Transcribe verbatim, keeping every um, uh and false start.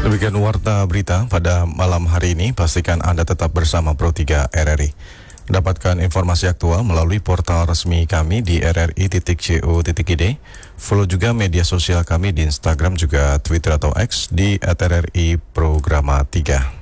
Demikian warta berita pada malam hari ini. Pastikan Anda tetap bersama Pro tiga R R I. Dapatkan informasi aktual melalui portal resmi kami di r r i titik co titik i d. Follow juga media sosial kami di Instagram juga Twitter atau X di at r r i programa tiga.